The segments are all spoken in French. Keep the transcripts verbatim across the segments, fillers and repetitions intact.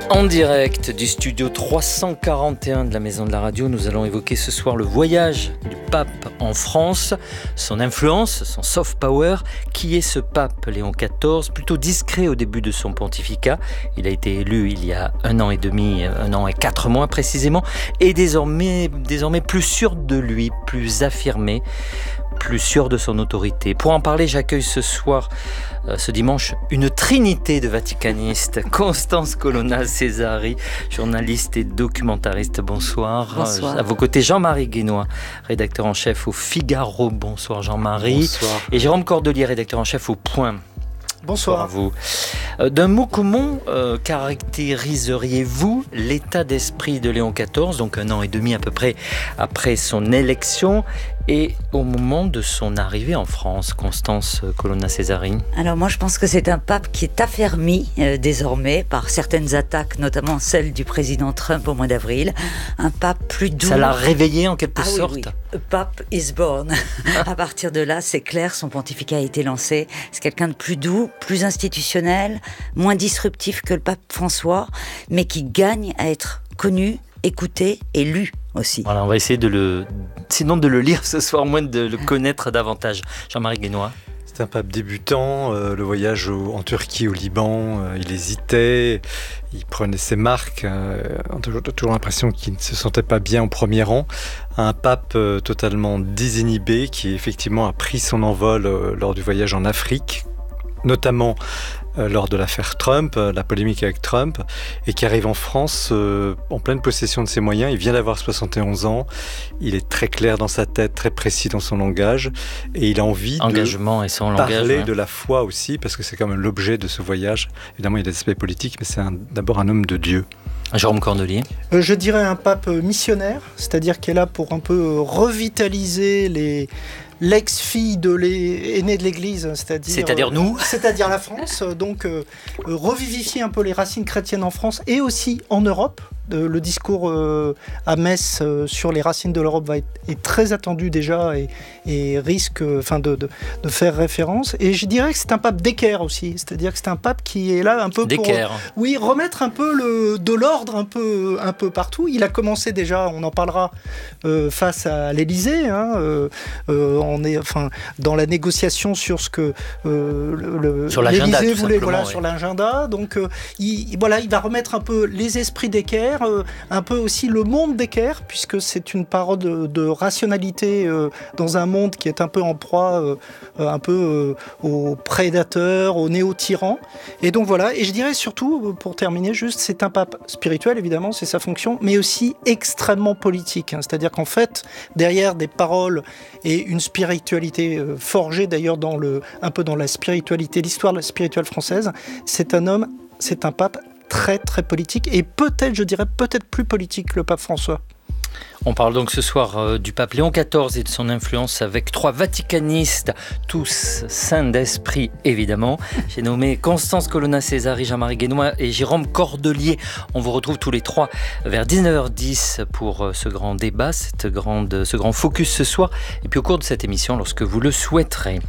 En direct du studio trois cent quarante et un de la Maison de la Radio, nous allons évoquer ce soir le voyage du pape en France, son influence, son soft power. Qui est ce pape Léon quatorze? Plutôt discret au début de son pontificat. Il a été élu il y a un an et demi, un an et quatre mois précisément, et désormais, désormais plus sûr de lui, plus affirmé, plus sûr de son autorité. Pour en parler, j'accueille ce soir, euh, ce dimanche, une trinité de vaticanistes. Constance Colonna-Cesari, journaliste et documentariste. Bonsoir. Bonsoir. À vos côtés, Jean-Marie Guénois, rédacteur en chef au Figaro. Bonsoir Jean-Marie. Bonsoir. Et Jérôme Cordelier, rédacteur en chef au Point. Bonsoir. Bonsoir à vous. Euh, d'un mot commun, euh, caractériseriez-vous l'état d'esprit de Léon quatorze, donc un an et demi à peu près après son élection et au moment de son arrivée en France, Constance Colonna-Cesari? Alors moi je pense que c'est un pape qui est affermi euh, désormais par certaines attaques, notamment celle du président Trump au mois d'avril. Un pape plus doux. Ça l'a réveillé en quelque ah, sorte oui, oui. A pape is born. À partir de là, c'est clair, son pontificat a été lancé. C'est quelqu'un de plus doux, plus institutionnel, moins disruptif que le pape François, mais qui gagne à être connu, écouté et lu aussi. Voilà, on va essayer de le, sinon de le lire ce soir, moins de le connaître davantage. Jean-Marie Guénois. C'est un pape débutant, euh, le voyage au, en Turquie, au Liban, euh, il hésitait, il prenait ses marques, euh, on a toujours, toujours l'impression qu'il ne se sentait pas bien au premier rang. Un pape euh, totalement désinhibé qui effectivement a pris son envol euh, lors du voyage en Afrique, notamment euh, lors de l'affaire Trump, euh, la polémique avec Trump, et qui arrive en France euh, en pleine possession de ses moyens. Il vient d'avoir soixante et onze ans, il est très clair dans sa tête, très précis dans son langage, et il a envie Engagement de et son parler langage, ouais. de la foi aussi, parce que c'est quand même l'objet de ce voyage. Évidemment, il y a des aspects politiques, mais c'est un, d'abord un homme de Dieu. Jérôme Cordelier. Euh, je dirais un pape missionnaire, c'est-à-dire qui est là pour un peu revitaliser les... l'ex-fille de l'é... aînée de l'Église, c'est-à-dire, c'est-à-dire nous, euh, c'est-à-dire la France, donc euh, euh, revivifier un peu les racines chrétiennes en France et aussi en Europe. Euh, le discours euh, à Metz euh, sur les racines de l'Europe va être, est très attendu déjà et, et risque enfin, de, de, de faire référence. Et je dirais que c'est un pape d'équerre aussi, c'est-à-dire que c'est un pape qui est là un peu d'équerre. pour oui, remettre un peu le, de l'ordre un peu, un peu partout. Il a commencé déjà, on en parlera, euh, face à l'Élysée, hein, euh, euh, on est enfin, dans la négociation sur ce que euh, le, sur l'agenda, l'Élysée voulait, voilà, ouais. sur l'agenda. Donc euh, il, voilà, il va remettre un peu les esprits d'équerre, Euh, un peu aussi le monde d'équerre, puisque c'est une parole de, de rationalité euh, dans un monde qui est un peu en proie euh, un peu euh, aux prédateurs, aux néo-tyrans. Et donc voilà, et je dirais surtout, pour terminer juste, c'est un pape spirituel, évidemment, c'est sa fonction, mais aussi extrêmement politique. Hein, c'est-à-dire qu'en fait, derrière des paroles et une spiritualité euh, forgée d'ailleurs dans le, un peu dans la spiritualité, l'histoire spirituelle française, c'est un homme, c'est un pape très très politique et peut-être, je dirais, peut-être plus politique que le pape François. On parle donc ce soir euh, du pape Léon quatorze et de son influence avec trois vaticanistes, tous saints d'esprit évidemment. J'ai nommé Constance Colonna-Cesari, Jean-Marie Guénois et Jérôme Cordelier. On vous retrouve tous les trois vers dix-neuf heures dix pour euh, ce grand débat, cette grande, ce grand focus ce soir. Et puis au cours de cette émission, lorsque vous le souhaiterez.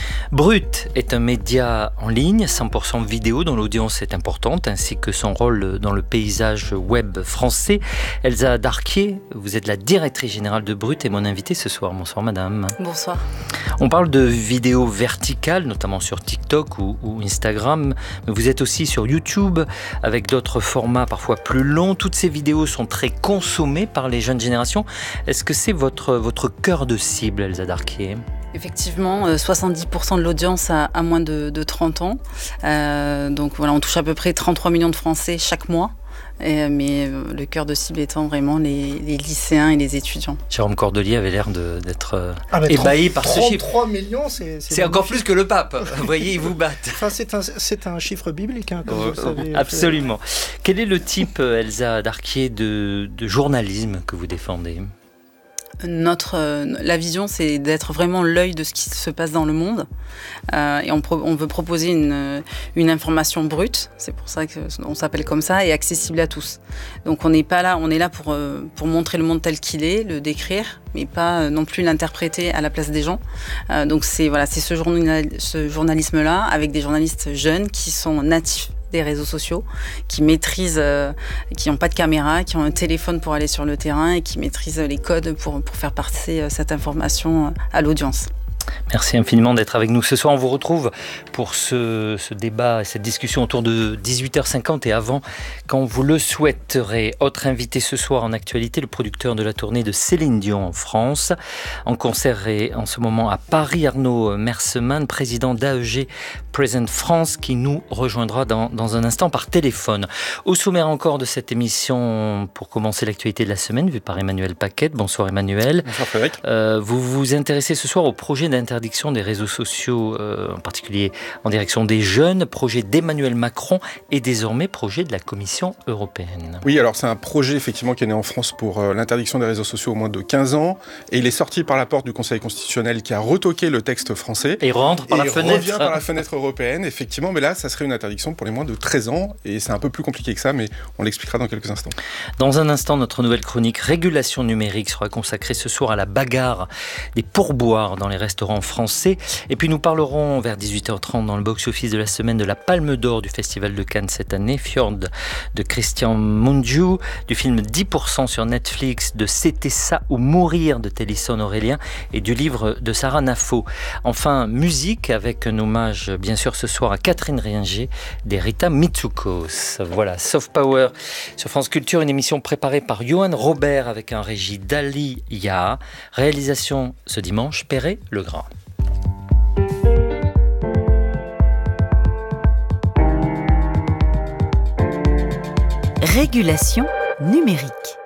Brut est un média en ligne, cent pour cent vidéo, dont l'audience est importante, ainsi que son rôle dans le paysage web français. Elsa Darquier, vous êtes la directrice générale de Brut et mon invitée ce soir. Bonsoir madame. Bonsoir. On parle de vidéos verticales, notamment sur TikTok ou, ou Instagram, mais vous êtes aussi sur YouTube avec d'autres formats parfois plus longs. Toutes ces vidéos sont très consommées par les jeunes générations. Est-ce que c'est votre, votre cœur de cible, Elsa Darquier ? Effectivement, soixante-dix pour cent de l'audience a, a moins de, de trente ans. Euh, donc voilà, on touche à peu près trente-trois millions de Français chaque mois. Et, mais le cœur de cible étant vraiment les, les lycéens et les étudiants. Jérôme Cordelier avait l'air de, d'être ah bah ébahi par ce chiffre. trente-trois millions, c'est... C'est, c'est encore plus que le pape. Vous voyez, ils vous battent. Enfin, c'est, un, c'est un chiffre biblique, hein, comme oh, vous le savez. Absolument. Quel est le type, Elsa Darquier, de, de journalisme que vous défendez ? Notre, euh, la vision, c'est d'être vraiment l'œil de ce qui se passe dans le monde. Euh, et on, pro- on veut proposer une, une information brute, c'est pour ça qu'on s'appelle comme ça, et accessible à tous. Donc on n'est pas là, on est là pour, euh, pour montrer le monde tel qu'il est, le décrire, mais pas euh, non plus l'interpréter à la place des gens. Euh, donc c'est, voilà, c'est ce, journal, ce journalisme-là, avec des journalistes jeunes qui sont natifs des réseaux sociaux, qui maîtrisent, euh, qui n'ont pas de caméra, qui ont un téléphone pour aller sur le terrain et qui maîtrisent les codes pour, pour faire passer cette information à l'audience. Merci infiniment d'être avec nous ce soir. On vous retrouve pour ce, ce débat et cette discussion autour de dix-huit heures cinquante et avant, quand vous le souhaiterez. Autre invité ce soir en actualité, le producteur de la tournée de Céline Dion en France. En concert et en ce moment à Paris, Arnaud Merseman, président d'A E G Present France, qui nous rejoindra dans, dans un instant par téléphone. Au sommaire encore de cette émission, pour commencer l'actualité de la semaine, vue par Emmanuel Paquette. Bonsoir Emmanuel. Bonsoir Frédéric. Euh, vous vous intéressez ce soir au projet d'interdiction des réseaux sociaux, euh, en particulier en direction des jeunes, projet d'Emmanuel Macron et désormais projet de la Commission européenne. Oui, alors c'est un projet effectivement qui est né en France pour euh, l'interdiction des réseaux sociaux au moins de quinze ans et il est sorti par la porte du Conseil constitutionnel qui a retoqué le texte français. Et rentre par et la il fenêtre. revient par la fenêtre européenne, effectivement, mais là ça serait une interdiction pour les moins de treize ans et c'est un peu plus compliqué que ça, mais on l'expliquera dans quelques instants. Dans un instant, notre nouvelle chronique Régulation numérique sera consacrée ce soir à la bagarre des pourboires dans les restaurants français. Et puis nous parlerons vers dix-huit heures trente dans le box-office de la semaine de la Palme d'Or du Festival de Cannes cette année, Fjord de Christian Mungiu, du film dix pour cent sur Netflix de C'était ça ou mourir de Télisson Aurélien et du livre de Sarah Nafo. Enfin, musique avec un hommage bien sûr ce soir à Catherine Ringer des Rita Mitsukos. Voilà, Soft Power sur France Culture, une émission préparée par Johan Robert avec un régie d'Ali Ya. Réalisation ce dimanche, Perret-Legras. Régulation numérique.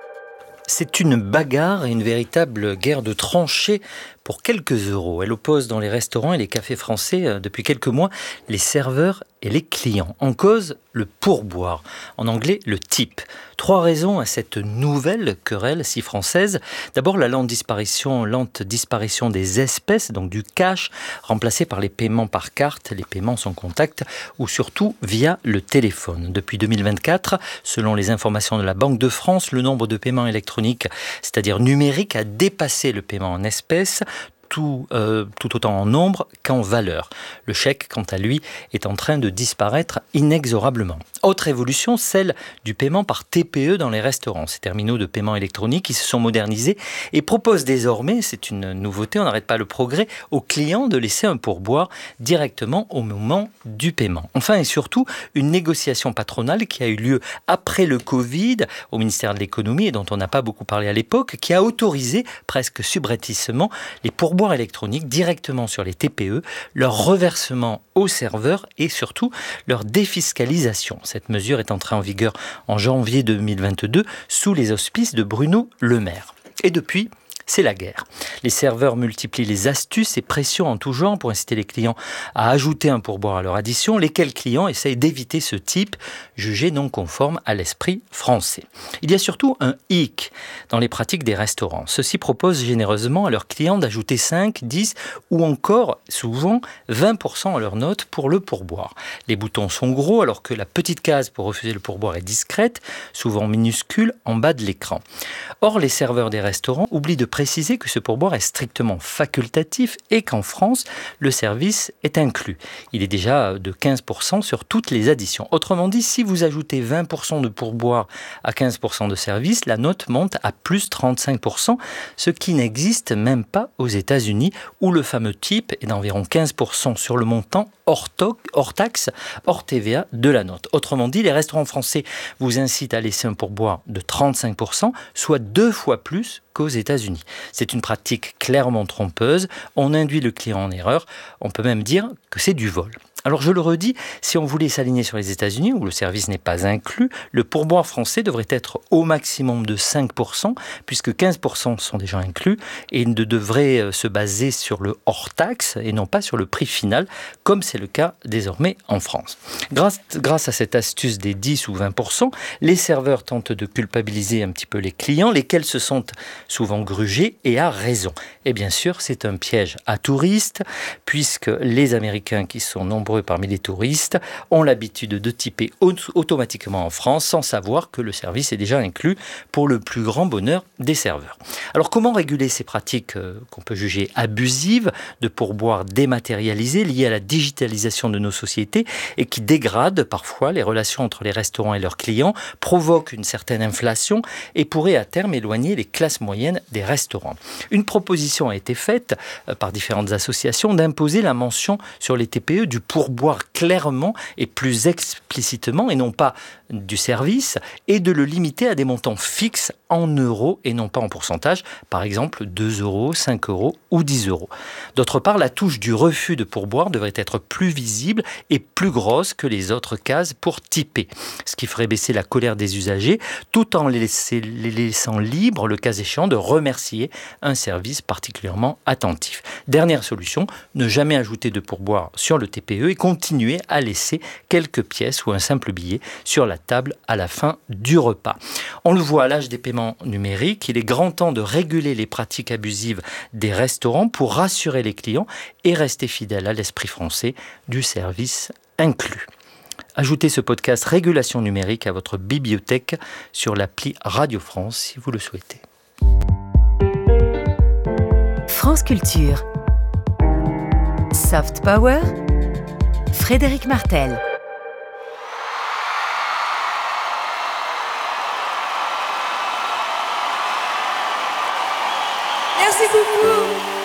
C'est une bagarre et une véritable guerre de tranchées pour quelques euros. Elle oppose dans les restaurants et les cafés français depuis quelques mois les serveurs et les clients. En cause, le pourboire, en anglais le tip. Trois raisons à cette nouvelle querelle si française. D'abord, la lente disparition, lente disparition des espèces, donc du cash, remplacé par les paiements par carte, les paiements sans contact, ou surtout via le téléphone. Depuis deux mille vingt-quatre, selon les informations de la Banque de France, le nombre de paiements électroniques, c'est-à-dire numériques, a dépassé le paiement en espèces, Tout, euh, tout autant en nombre qu'en valeur. Le chèque, quant à lui, est en train de disparaître inexorablement. Autre évolution, celle du paiement par T P E dans les restaurants. Ces terminaux de paiement électronique qui se sont modernisés et proposent désormais, c'est une nouveauté, on n'arrête pas le progrès, aux clients de laisser un pourboire directement au moment du paiement. Enfin et surtout, une négociation patronale qui a eu lieu après le Covid au ministère de l'économie et dont on n'a pas beaucoup parlé à l'époque, qui a autorisé presque subrepticement les pourboires électroniques directement sur les T P E, leur reversement aux serveurs et surtout leur défiscalisation. Cette mesure est entrée en vigueur en janvier deux mille vingt-deux sous les auspices de Bruno Le Maire. Et depuis, c'est la guerre. Les serveurs multiplient les astuces et pressions en tout genre pour inciter les clients à ajouter un pourboire à leur addition, lesquels clients essayent d'éviter ce type, jugé non conforme à l'esprit français. Il y a surtout un hic dans les pratiques des restaurants. Ceux-ci proposent généreusement à leurs clients d'ajouter cinq, dix ou encore, souvent, vingt pour cent à leur note pour le pourboire. Les boutons sont gros alors que la petite case pour refuser le pourboire est discrète, souvent minuscule, en bas de l'écran. Or, les serveurs des restaurants oublient de préciser que ce pourboire est strictement facultatif et qu'en France, le service est inclus. Il est déjà de quinze pour cent sur toutes les additions. Autrement dit, si vous ajoutez vingt pour cent de pourboire à quinze pour cent de service, la note monte à plus trente-cinq pour cent, ce qui n'existe même pas aux États-Unis, où le fameux type est d'environ quinze pour cent sur le montant hors, to- hors taxe, hors T V A de la note. Autrement dit, les restaurants français vous incitent à laisser un pourboire de trente-cinq pour cent, soit deux fois plus qu'aux États-Unis. C'est une pratique clairement trompeuse, on induit le client en erreur, on peut même dire que c'est du vol. Alors je le redis, si on voulait s'aligner sur les États-Unis, où le service n'est pas inclus, le pourboire français devrait être au maximum de cinq pour cent, puisque quinze pour cent sont déjà inclus, et ne devrait se baser sur le hors-taxe et non pas sur le prix final, comme c'est le cas désormais en France. Grâce, grâce à cette astuce des dix ou vingt pour cent, les serveurs tentent de culpabiliser un petit peu les clients, lesquels se sentent souvent grugés et à raison. Et bien sûr, c'est un piège à touristes, puisque les Américains qui sont nombreux nombreux parmi les touristes ont l'habitude de tiper automatiquement en France sans savoir que le service est déjà inclus pour le plus grand bonheur des serveurs. Alors comment réguler ces pratiques euh, qu'on peut juger abusives de pourboire dématérialisés liées à la digitalisation de nos sociétés et qui dégradent parfois les relations entre les restaurants et leurs clients, provoquent une certaine inflation et pourraient à terme éloigner les classes moyennes des restaurants. Une proposition a été faite euh, par différentes associations d'imposer la mention sur les T P E du pourboire clairement et plus explicitement et non pas du service et de le limiter à des montants fixes en euros et non pas en pourcentage, par exemple deux euros, cinq euros ou dix euros. D'autre part, la touche du refus de pourboire devrait être plus visible et plus grosse que les autres cases pour tiper, ce qui ferait baisser la colère des usagers tout en les, laisser, les laissant libres, le cas échéant, de remercier un service particulièrement attentif. Dernière solution, ne jamais ajouter de pourboire sur le T P E et continuer à laisser quelques pièces ou un simple billet sur la table à la fin du repas. On le voit à l'âge des paiements numériques, il est grand temps de réguler les pratiques abusives des restaurants pour rassurer les clients et rester fidèle à l'esprit français du service inclus. Ajoutez ce podcast Régulation numérique à votre bibliothèque sur l'appli Radio France si vous le souhaitez. France Culture. Soft Power. Frédéric Martel. Merci beaucoup.